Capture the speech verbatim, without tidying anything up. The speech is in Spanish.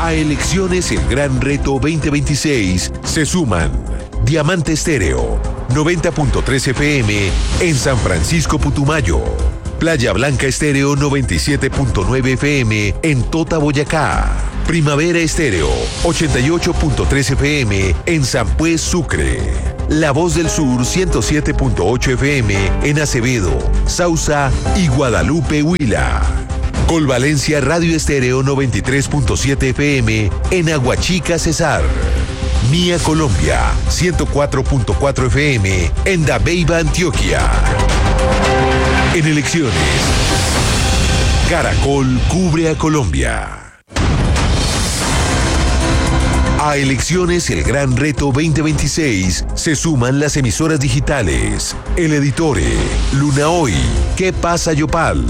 A Elecciones El Gran Reto veinte veintiséis se suman Diamante Estéreo, noventa punto tres F M en San Francisco Putumayo. Playa Blanca Estéreo noventa y siete punto nueve F M en Tota, Boyacá. Primavera Estéreo ochenta y ocho punto tres F M en San Pues, Sucre. La Voz del Sur ciento siete punto ocho F M en Acevedo, Sausa y Guadalupe, Huila. Colvalencia Radio Estéreo noventa y tres punto siete F M en Aguachica, Cesar. Mía Colombia ciento cuatro punto cuatro F M en Dabeiba, Antioquia. En elecciones, Caracol cubre a Colombia. A Elecciones El Gran Reto veinte veintiséis se suman las emisoras digitales El Editore, Luna Hoy, ¿Qué pasa Yopal?